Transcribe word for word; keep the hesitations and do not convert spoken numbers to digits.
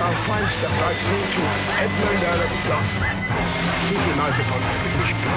our fine step right through to Edmund Earl of Gloucester. Keep him out upon